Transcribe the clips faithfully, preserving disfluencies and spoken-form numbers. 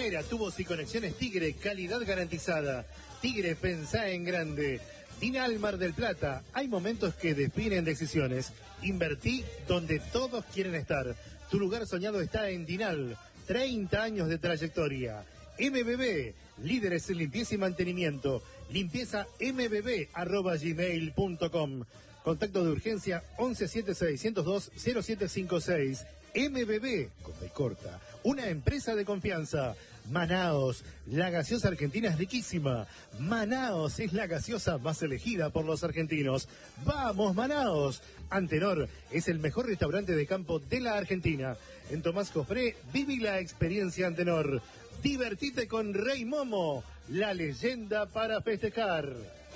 Primera, tubos y conexiones Tigre, calidad garantizada. Tigre, pensá en grande. Dinal Mar del Plata, hay momentos que definen decisiones. Invertí donde todos quieren estar. Tu lugar soñado está en Dinal. treinta años de trayectoria. M B B, líderes en limpieza y mantenimiento. Limpieza m b b arroba gmail punto com. Contacto de urgencia once siete seiscientos dos cero siete cinco seis. M B B, corta y corta, una empresa de confianza. Manaos, la gaseosa argentina es riquísima. Manaos es la gaseosa más elegida por los argentinos. ¡Vamos, Manaos! Antenor es el mejor restaurante de campo de la Argentina. En Tomás Cofré, viví la experiencia Antenor. Divertite con Rey Momo, la leyenda para festejar.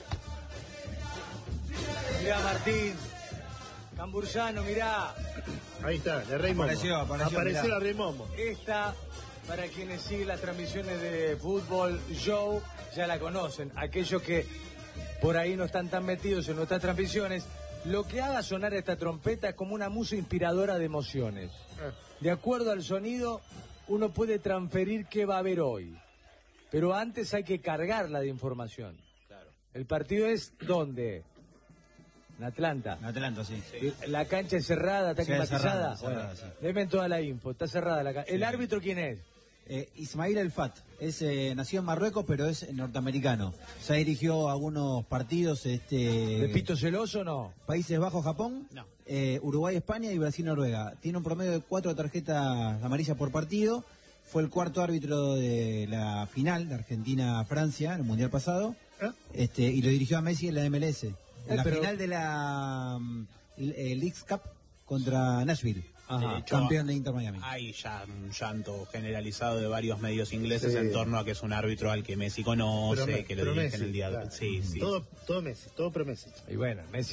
Mirá, Martín. Cambursano, mirá. Ahí está, la Rey Momo. Apareció, apareció, apareció la Rey Momo. Esta, para quienes siguen las transmisiones de fútbol, Joe, ya la conocen. Aquellos que por ahí no están tan metidos en nuestras transmisiones, lo que haga sonar esta trompeta es como una música inspiradora de emociones. De acuerdo al sonido, uno puede transferir qué va a haber hoy. Pero antes hay que cargarla de información. Claro. El partido es ¿dónde? En Atlanta. En Atlanta, sí. sí. La cancha es cerrada, está sí, climatizada. Cerrada, cerrada, bueno, sí. Denme toda la info, está cerrada la cancha. ¿El sí. árbitro quién es? Eh, Ismail El Fat. Es, eh, nació en Marruecos, pero es norteamericano. Ya dirigió algunos partidos. Este, ¿Pepito Celoso o no? Países Bajos, Japón. No. Eh, Uruguay, España y Brasil, Noruega. Tiene un promedio de cuatro tarjetas amarillas por partido. Fue el cuarto árbitro de la final de Argentina-Francia en el Mundial pasado. ¿Eh? Este, y lo dirigió a Messi en la M L S. En eh, la pero... final de la um, Leagues Cup contra Nashville. Ajá. Hecho, campeón de Inter Miami. Hay ya un llanto generalizado de varios medios ingleses sí. en torno a que es un árbitro al que Messi conoce, pero, que lo dirige en el día claro. sí, sí. Todo, todo Messi, todo pro Messi. Y bueno, Messi